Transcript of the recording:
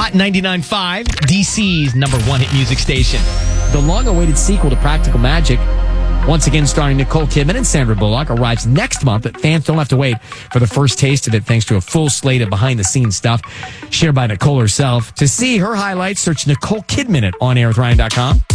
Hot 99.5, DC's number one hit music station. The long-awaited sequel to Practical Magic, once again starring Nicole Kidman and Sandra Bullock, arrives next month, but fans don't have to wait for the first taste of it thanks to a full slate of behind-the-scenes stuff shared by Nicole herself. To see her highlights, search Nicole Kidman at OnAirWithRyan.com.